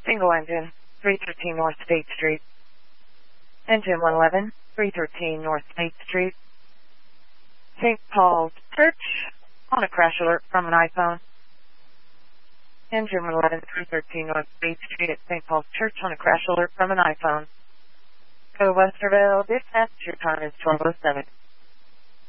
Single engine, 313 North State Street. Engine 111, 313 North State Street. St. Paul's Church, on a crash alert from an iPhone. Engine 111, 313 North State Street at St. Paul's Church on a crash alert from an iPhone. Go Westerville, dispatch, your time is 12:07.